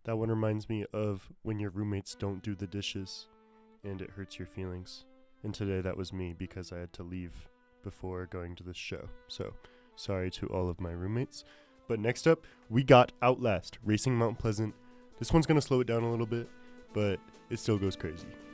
That one reminds me of when your roommates don't do the dishes and it hurts your feelings. And today that was me because I had to leave before going to this show. So, sorry to all of my roommates. But next up, we got Outlast, Racing Mount Pleasant. This one's going to slow it down a little bit, but it still goes crazy.